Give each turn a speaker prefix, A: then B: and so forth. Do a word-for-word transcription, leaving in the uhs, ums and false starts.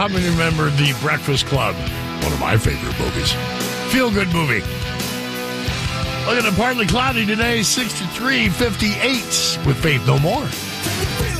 A: how many remember The Breakfast Club? One of my favorite movies. Feel-good movie. Look at it, partly cloudy today, sixty-three, fifty-eight with Faith No More.